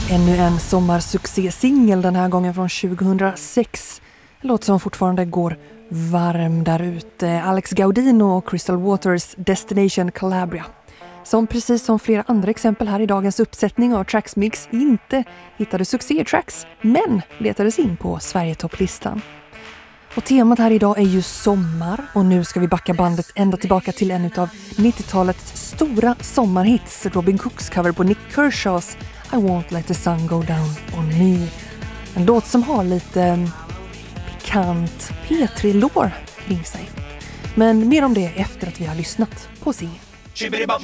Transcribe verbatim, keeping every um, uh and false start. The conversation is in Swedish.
Ännu en sommarsuccé-singel, den här gången från tjugohundrasex. En låt som fortfarande går varm där ute. Alex Gaudino och Crystal Waters Destination Calabria. Som precis som flera andra exempel här i dagens uppsättning av Tracks Mix inte hittade succé-tracks, men letades in på Sverige-topplistan. Och temat här idag är ju sommar, och nu ska vi backa bandet ända tillbaka till en av nittiotalets stora sommarhits, Robin Cooks cover på Nick Kershaws I Won't Let the Sun Go Down on Me. En låt som har lite pikant P tre-lår kring sig. Men mer om det efter att vi har lyssnat på sin. Shibbidi bop